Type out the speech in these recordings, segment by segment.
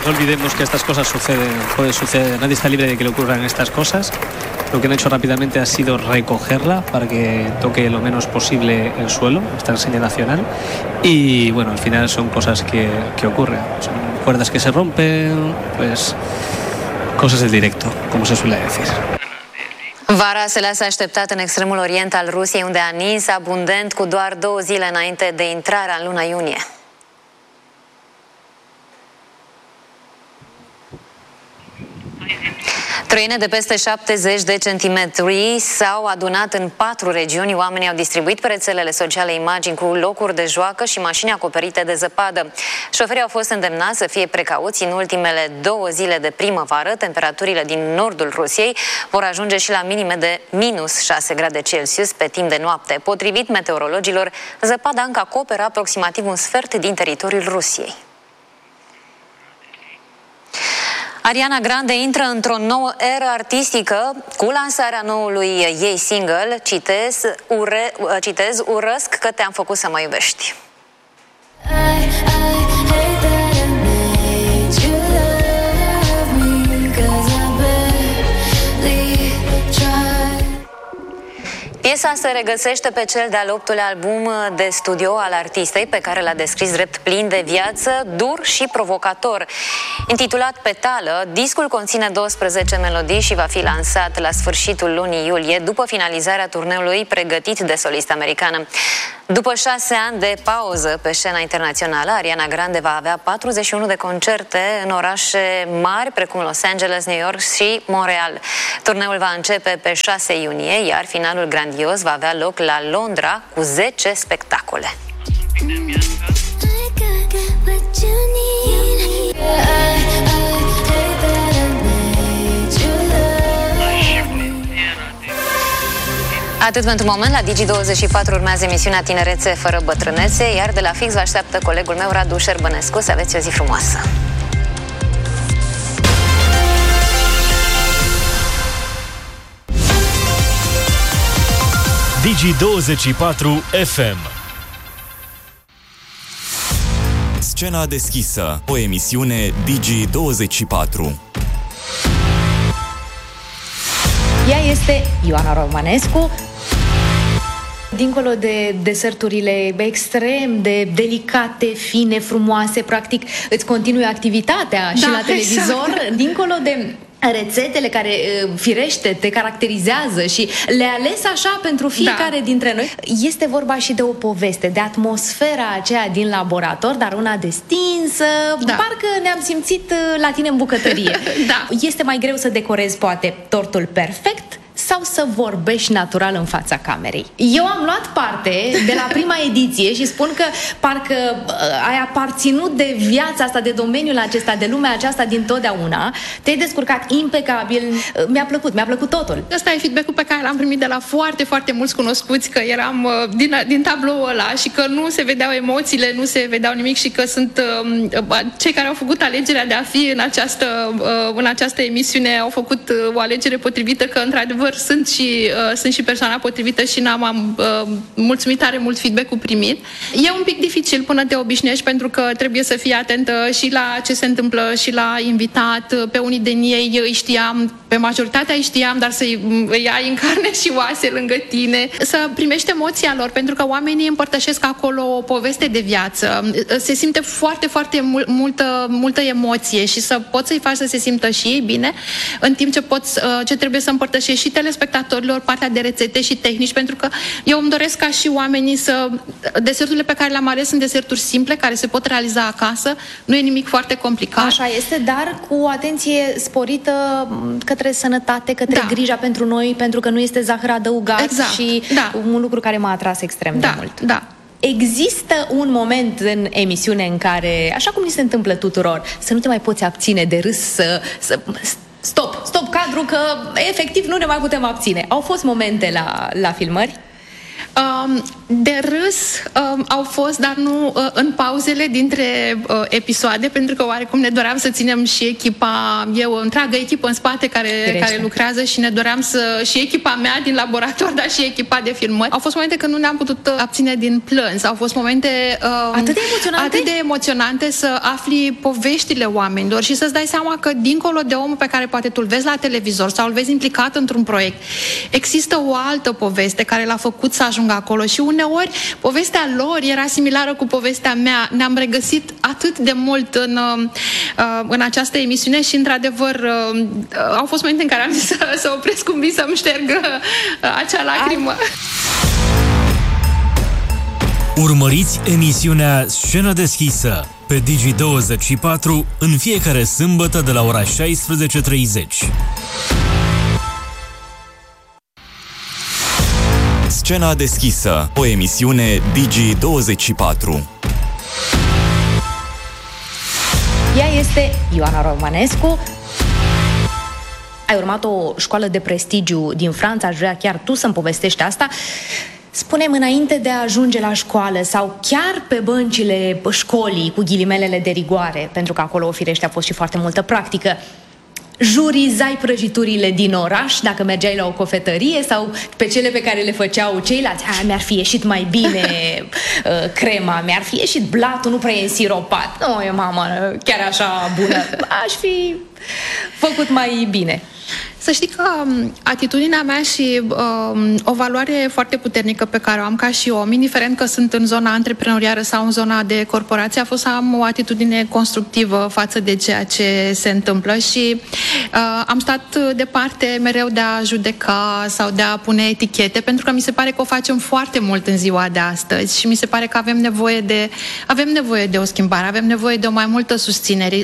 olvidemos que estas cosas suceden, puede suceder, nadie está libre de que le ocurran estas cosas. Lo que han hecho rápidamente ha sido recogerla para que toque lo menos posible el suelo, esta enseña nacional. Y bueno, al final son cosas que ocurren. Son cuerdas que se rompen, pues cosas del directo, como se suele decir. Vara se lasă așteptat în extremul orient al Rusiei, unde a nins abundent cu doar 2 zile înainte de intrarea în luna iunie. Trăine de peste 70 de centimetri s-au adunat în 4 regiuni. Oamenii au distribuit pe rețelele sociale imagini cu locuri de joacă și mașini acoperite de zăpadă. Șoferii au fost îndemnați să fie precauți. În ultimele 2 zile de primăvară, temperaturile din nordul Rusiei vor ajunge și la minime de minus 6 grade Celsius pe timp de noapte. Potrivit meteorologilor, zăpada încă acoperă aproximativ un sfert din teritoriul Rusiei. Ariana Grande intră într-o nouă eră artistică cu lansarea noului ei single, citez, urăsc că te-am făcut să mă iubești. Piesa se regăsește pe cel de-al 8-lea album de studio al artistei, pe care l-a descris drept plin de viață, dur și provocator. Intitulat Petală, discul conține 12 melodii și va fi lansat la sfârșitul lunii iulie, după finalizarea turneului pregătit de solista americană. După 6 ani de pauză pe scena internațională, Ariana Grande va avea 41 de concerte în orașe mari precum Los Angeles, New York și Montreal. Turneul va începe pe 6 iunie, iar finalul grandios va avea loc la Londra cu 10 spectacole. Atât pentru moment. La Digi24 urmează emisiunea Tinerețe fără bătrânețe, iar de la Fix vă așteaptă colegul meu Radu Șerbănescu. Să aveți o zi frumoasă! Digi24 FM. Scena deschisă, o emisiune Digi24. Ea este Ioana Romanescu. Dincolo de deserturile extrem de delicate, fine, frumoase, practic îți continui activitatea și la televizor, exact. Dincolo de rețetele care, firește, te caracterizează și le-ai ales așa pentru fiecare dintre noi. Este vorba și de o poveste, de atmosfera aceea din laborator, dar una destinsă, parcă ne-am simțit la tine în bucătărie. Este mai greu să decorezi, poate, tortul perfect sau să vorbești natural în fața camerei? Eu am luat parte de la prima ediție și spun că parcă ai aparținut de viața asta, de domeniul acesta, de lumea aceasta din totdeauna. Te-ai descurcat impecabil. Mi-a plăcut totul. Ăsta e feedback-ul pe care l-am primit de la foarte, foarte mulți cunoscuți, că eram din tabloul ăla și că nu se vedeau emoțiile, nu se vedeau nimic și că sunt cei care au făcut alegerea de a fi în această emisiune au făcut o alegere potrivită, că într-adevăr sunt și persoana potrivită și am mulțumit tare mult feedback-ul primit. E un pic dificil până te obișnuiești, pentru că trebuie să fii atentă și la ce se întâmplă și la invitat. Pe unii din ei îi știam, pe majoritatea îi știam, dar să-i ai în carne și oase lângă tine, să primești emoția lor, pentru că oamenii împărtășesc acolo o poveste de viață. Se simte foarte, foarte multă emoție și să poți să-i faci să se simtă și ei bine, în timp ce trebuie să împărtășești și telespectatorilor partea de rețete și tehnici, pentru că eu îmi doresc ca și oamenii deserturile pe care le-am ales sunt deserturi simple, care se pot realiza acasă, nu e nimic foarte complicat. Așa este, dar cu o atenție sporită către sănătate, către grija pentru noi, pentru că nu este zahăr adăugat și un lucru care m-a atras extrem de mult. Există un moment în emisiune în care, așa cum ni se întâmplă tuturor, să nu te mai poți abține de râs, Stop cadru, că efectiv nu ne mai putem abține. Au fost momente la filmări? De râs au fost, dar nu în pauzele dintre episoade, pentru că oarecum ne doream să ținem și echipa, o întreagă echipă în spate care lucrează și ne doream și echipa mea din laborator, dar și echipa de filmări. Au fost momente când nu ne-am putut abține din plâns. Au fost momente atât de emoționante să afli poveștile oamenilor și să-ți dai seama că dincolo de omul pe care poate tu-l vezi la televizor sau îl vezi implicat într-un proiect, există o altă poveste care l-a făcut să ajungă acolo și uneori povestea lor era similară cu povestea mea. Ne-am regăsit atât de mult în această emisiune și, într-adevăr, au fost momente în care am zis să opresc un pic, să-mi șterg acea lacrimă. Urmăriți emisiunea Scenă deschisă pe Digi24 în fiecare sâmbătă de la ora 16:30. Scena deschisă, o emisiune Digi24. Ea este Ioana Romanescu. Ai urmat o școală de prestigiu din Franța, aș vrea chiar tu să-mi povestești asta. Spune-mi, înainte de a ajunge la școală sau chiar pe băncile școlii, cu ghilimelele de rigoare, pentru că acolo, firește, a fost și foarte multă practică, jurizai prăjiturile din oraș dacă mergeai la o cofetărie sau pe cele pe care le făceau ceilalți? Mi-ar fi ieșit mai bine crema, mi-ar fi ieșit blatul, nu prea e însiropat. Nu, e mama chiar așa bună. Aș fi făcut mai bine. Să știi că atitudinea mea și o valoare foarte puternică pe care o am ca și om, indiferent că sunt în zona antreprenorială sau în zona de corporație, a fost să am o atitudine constructivă față de ceea ce se întâmplă și am stat departe mereu de a judeca sau de a pune etichete, pentru că mi se pare că o facem foarte mult în ziua de astăzi și mi se pare că avem nevoie de o schimbare, avem nevoie de o mai multă susținere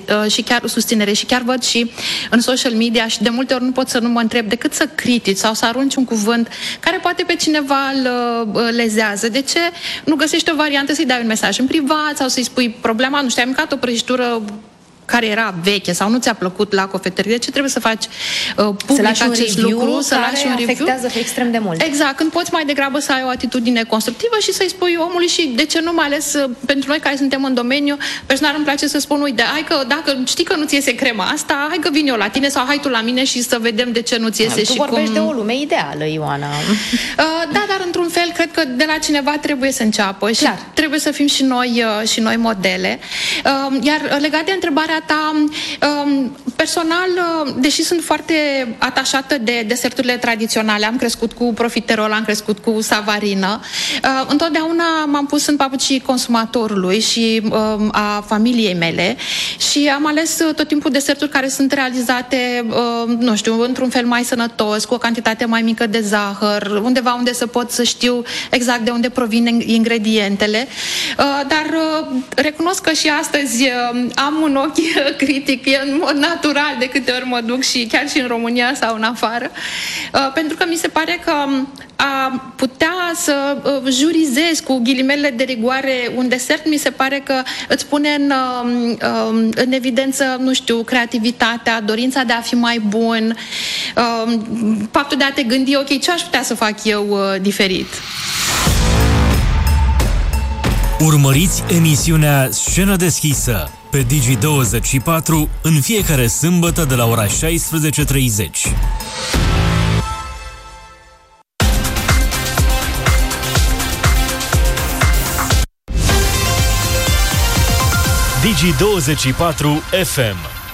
și chiar văd și în social media și de multe ori nu pot să nu mă întreb decât să critici sau să arunci un cuvânt care poate pe cineva îl lezează. De ce nu găsești o variantă să-i dai un mesaj în privat sau să-i spui problema, nu știu, ai mâncat o prăjitură care era veche sau nu ți-a plăcut la cofetărie, de ce trebuie să faci public acest lucru, să lași un review? Afectează extrem de mult. Exact, când poți mai degrabă să ai o atitudine constructivă și să-i spui omului și de ce nu, mai ales pentru noi care suntem în domeniu, personal îmi place să spun, uite, hai că dacă știi că nu-ți iese crema asta, hai că vin eu la tine sau hai tu la mine și să vedem de ce nu-ți iese. Tu vorbești de o lume ideală, Ioana. Da, dar într-un fel cred că de la cineva trebuie să înceapă și trebuie să fim și noi modele. Iar legat de întrebarea ta, personal, deși sunt foarte atașată de deserturile tradiționale, am crescut cu profiterol, am crescut cu savarină, întotdeauna m-am pus în papucii consumatorului și a familiei mele și am ales tot timpul deserturi care sunt realizate, nu știu, într-un fel mai sănătos, cu o cantitate mai mică de zahăr, undeva unde să pot să știu exact de unde provin ingredientele, dar recunosc că și astăzi am un ochi critic, e în mod natural de câte ori mă duc și chiar și în România sau în afară, pentru că mi se pare că a putea să jurizezi cu ghilimele de rigoare un desert, mi se pare că îți pune în evidență, nu știu, creativitatea, dorința de a fi mai bun, faptul de a te gândi, ok, ce aș putea să fac eu diferit? Urmăriți emisiunea Scenă deschisă pe Digi24 în fiecare sâmbătă de la ora 16:30. Digi24 FM